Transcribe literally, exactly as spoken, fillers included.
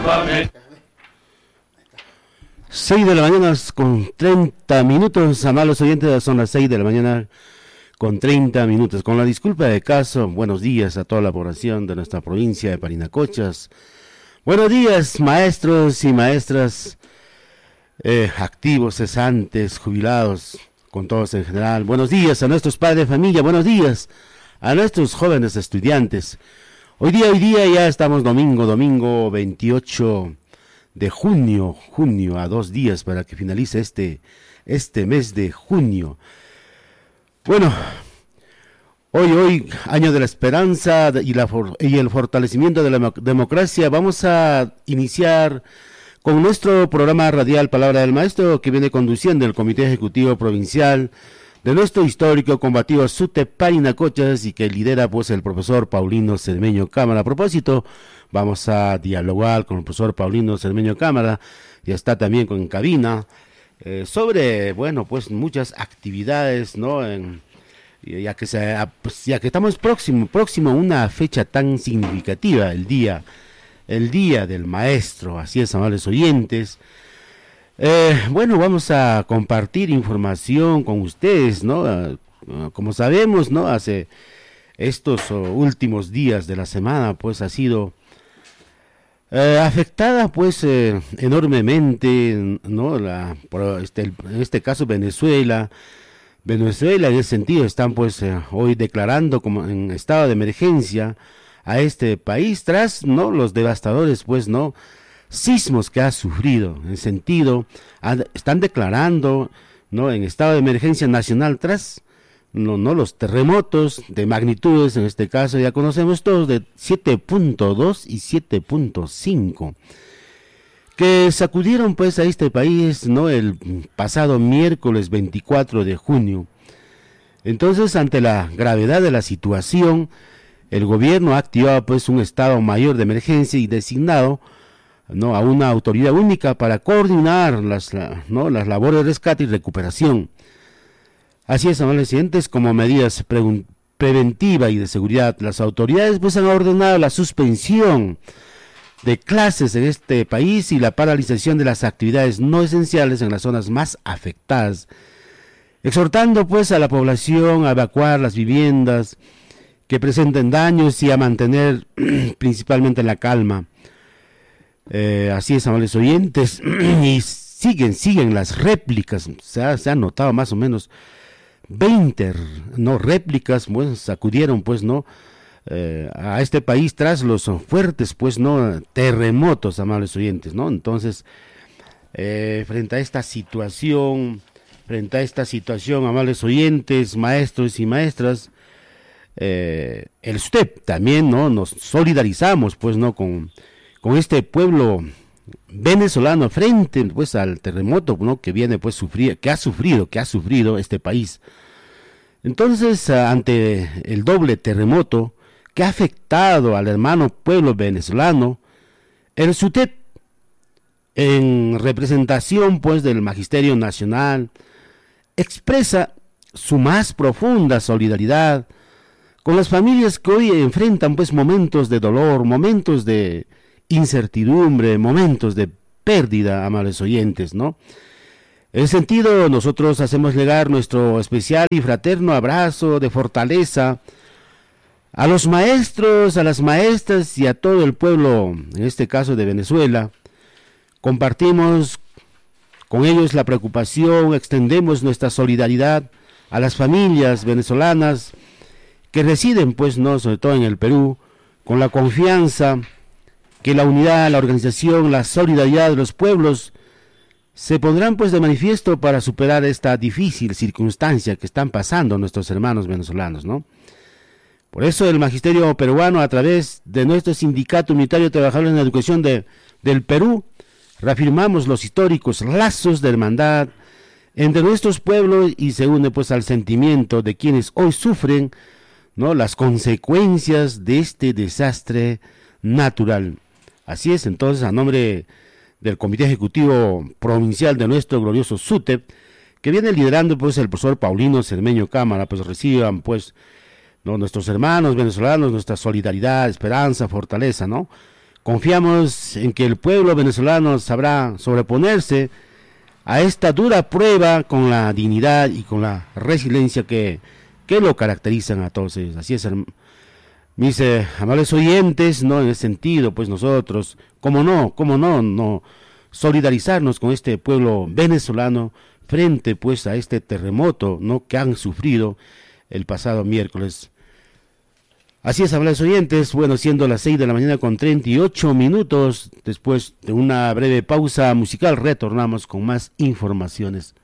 seis de la mañana con treinta minutos, amables oyentes, son las seis de la mañana con treinta minutos. Con la disculpa de caso, buenos días a toda la población de nuestra provincia de Parinacochas. Buenos días, maestros y maestras, eh, activos, cesantes, jubilados, con todos en general. Buenos días a nuestros padres de familia, buenos días a nuestros jóvenes estudiantes. Hoy día, hoy día ya estamos domingo, domingo veintiocho de junio, junio, a dos días para que finalice este, este mes de junio. Bueno, hoy, hoy, año de la esperanza y, la, y el fortalecimiento de la democracia, vamos a iniciar con nuestro programa radial Palabra del Maestro, que viene conduciendo el Comité Ejecutivo Provincial de nuestro histórico combativo SUTEP Parinacochas y que lidera pues el profesor Paulino Cermeño Cámara. A propósito, vamos a dialogar con el profesor Paulino Cermeño Cámara, ya está también con cabina, eh, sobre, bueno, pues muchas actividades, ¿no? En, ya que se, pues, ya que estamos próximo, próximo a una fecha tan significativa, el día, el día del maestro, así es, amables oyentes. Eh, bueno, vamos a compartir información con ustedes, ¿no? Uh, uh, como sabemos, ¿no? Hace estos uh, últimos días de la semana, pues ha sido eh, afectada, pues, eh, enormemente, ¿no? La, por este, en este caso Venezuela, Venezuela en ese sentido están, pues, eh, hoy declarando como en estado de emergencia a este país tras, ¿no? Los devastadores, pues, ¿no? Sismos que ha sufrido, en sentido, están declarando, ¿no? En estado de emergencia nacional tras, no, no los terremotos de magnitudes, en este caso ya conocemos todos, de siete punto dos y siete punto cinco, que sacudieron pues a este país, ¿no? El pasado miércoles veinticuatro de junio. Entonces, ante la gravedad de la situación, el gobierno ha activado pues un estado mayor de emergencia y designado, ¿no? A una autoridad única para coordinar las, ¿no? las labores de rescate y recuperación. Así es, amables oyentes, como medidas pre preventiva y de seguridad, las autoridades pues han ordenado la suspensión de clases en este país y la paralización de las actividades no esenciales en las zonas más afectadas, exhortando pues a la población a evacuar las viviendas que presenten daños y a mantener principalmente la calma. Eh, así es, amables oyentes, y siguen, siguen las réplicas, se, ha, se han notado más o menos veinte, no, réplicas, pues, sacudieron, pues, no, eh, a este país tras los fuertes, pues, no, terremotos, amables oyentes, no, entonces, eh, frente a esta situación, frente a esta situación, amables oyentes, maestros y maestras, eh, el SUTEP también, no, nos solidarizamos, pues, no, con con este pueblo venezolano frente pues al terremoto, ¿no? que viene pues sufrir, que ha sufrido, que ha sufrido este país. Entonces, ante el doble terremoto que ha afectado al hermano pueblo venezolano, el SUTEP, en representación pues del Magisterio Nacional, expresa su más profunda solidaridad con las familias que hoy enfrentan pues momentos de dolor, momentos de incertidumbre, momentos de pérdida, amables oyentes, ¿no? En ese sentido, nosotros hacemos llegar nuestro especial y fraterno abrazo de fortaleza a los maestros, a las maestras y a todo el pueblo, en este caso de Venezuela. Compartimos con ellos la preocupación, extendemos nuestra solidaridad a las familias venezolanas que residen, pues, no, sobre todo en el Perú, con la confianza que la unidad, la organización, la solidaridad de los pueblos se pondrán pues de manifiesto para superar esta difícil circunstancia que están pasando nuestros hermanos venezolanos, ¿no? Por eso el Magisterio Peruano, a través de nuestro Sindicato Unitario de Trabajadores en la Educación de, del Perú, reafirmamos los históricos lazos de hermandad entre nuestros pueblos y se une pues al sentimiento de quienes hoy sufren, ¿no? las consecuencias de este desastre natural. Así es, entonces, a nombre del Comité Ejecutivo Provincial de nuestro glorioso SUTEP, que viene liderando pues el profesor Paulino Cermeño Cámara, pues reciban pues, ¿no? nuestros hermanos venezolanos, nuestra solidaridad, esperanza, fortaleza, ¿no? Confiamos en que el pueblo venezolano sabrá sobreponerse a esta dura prueba con la dignidad y con la resiliencia que, que lo caracterizan a todos ellos. Así es, mis eh, amables oyentes, ¿no? En ese sentido, pues nosotros, cómo no, cómo no, no solidarizarnos con este pueblo venezolano frente pues a este terremoto, ¿no? Que han sufrido el pasado miércoles. Así es, amables oyentes, bueno, siendo las seis de la mañana con treinta y ocho minutos, después de una breve pausa musical, retornamos con más informaciones.